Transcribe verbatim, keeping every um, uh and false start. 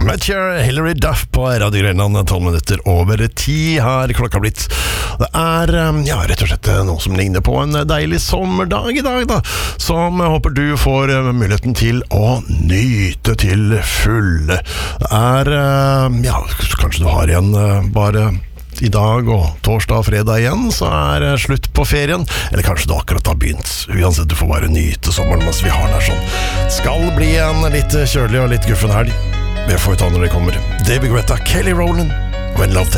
Matcher, Hilary Duff på Radio Grenland, tolv minutter over ti har klokka blitt. Det er ja, rett og slett noe som ligner på en deilig sommerdag i dag, da, som jeg håper du får muligheten til å nyte til fulle. Det er, ja, kanskje du har igjen bare i dag og torsdag og fredag igjen, så er det slutt på ferien. Eller kanskje du akkurat har begynt. Uansett, du får bare nyte sommeren mens vi har den her sånn. Skal bli en litt kjølig og litt guffen helg. Det får vi ta når det kommer. David Guetta, Kelly Rowland, When Love Takes